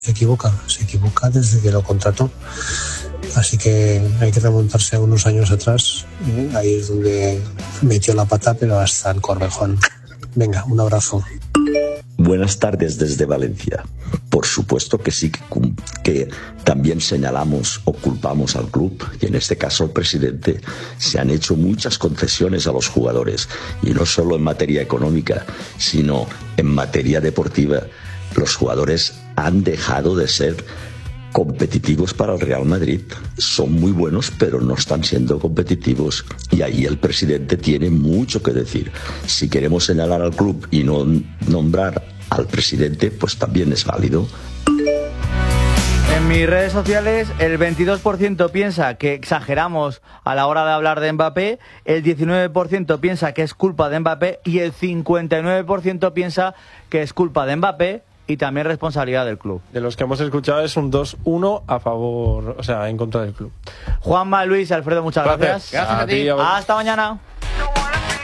Se equivoca desde que lo contrató. Así que hay que remontarse a unos años atrás. Ahí es donde metió la pata, pero hasta el Corvejón. Venga, un abrazo. Buenas tardes desde Valencia. Por supuesto que sí que también señalamos o culpamos al club, y en este caso al presidente. Se han hecho muchas concesiones a los jugadores, y no solo en materia económica, sino en materia deportiva. Los jugadores han dejado de ser competitivos para el Real Madrid. Son muy buenos, pero no están siendo competitivos, y ahí el presidente tiene mucho que decir. Si queremos señalar al club y no nombrar al presidente, pues también es válido. En mis redes sociales el 22% piensa que exageramos a la hora de hablar de Mbappé, el 19% piensa que es culpa de Mbappé y el 59% piensa que es culpa de Mbappé y también responsabilidad del club. De los que hemos escuchado es un 2-1 a favor, o sea, en contra del club. Juanma, Luis, Alfredo, muchas gracias. Gracias a ti. Hasta mañana.